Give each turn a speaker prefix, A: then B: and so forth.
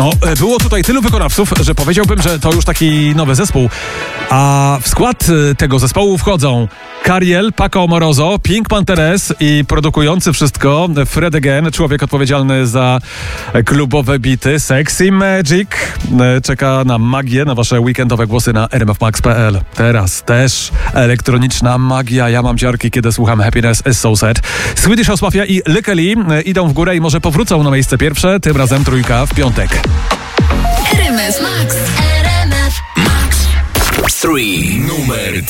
A: No, było tutaj tylu wykonawców, że powiedziałbym, że to już taki nowy zespół. A w skład tego zespołu wchodzą Cariel, Paco Moroso, Pink Panthers i produkujący wszystko Fred Again, człowiek odpowiedzialny za klubowe bity. Sexy Magic czeka na magię, na wasze weekendowe głosy na rmfmax.pl. Teraz też elektroniczna magia. Ja mam ciarki, kiedy słucham Happiness is so sad. Swedish House Mafia i Lykke Li idą w górę i może powrócą na miejsce pierwsze, tym razem trójka w piątek.
B: RMF Max. RMF Max.
C: 3. Numer